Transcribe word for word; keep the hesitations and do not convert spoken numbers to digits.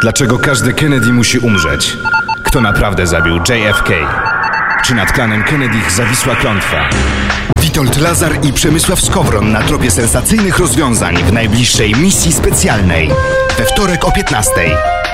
Dlaczego każdy Kennedy musi umrzeć? Kto naprawdę zabił J F K? Czy nad klanem Kennedych zawisła klątwa? Witold Lazar i Przemysław Skowron na tropie sensacyjnych rozwiązań w najbliższej misji specjalnej. We wtorek o piętnastej.